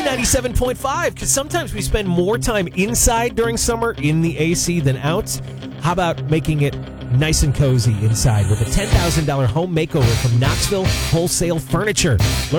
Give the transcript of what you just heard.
97.5, because sometimes we spend more time inside during summer in the AC than out. How about making it nice and cozy inside with a $10,000 home makeover from Knoxville Wholesale Furniture?